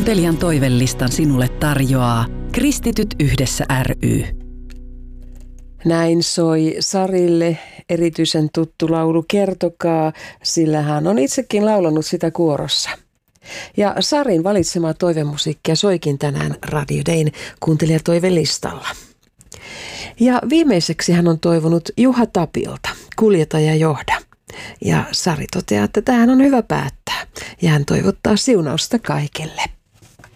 Kuuntelijan toivelistan sinulle tarjoaa Kristityt yhdessä ry. Näin soi Sarille erityisen tuttu laulu Kertokaa, sillä hän on itsekin laulanut sitä kuorossa. Ja Sarin valitsemaa toivemusiikkia soikin tänään Radio Dayn kuuntelijatoivelistalla. Ja viimeiseksi hän on toivonut Juha Tapiolta, Kuljeta ja johda. Ja Sari toteaa, että tähän on hyvä päättää. Ja hän toivottaa siunausta kaikille.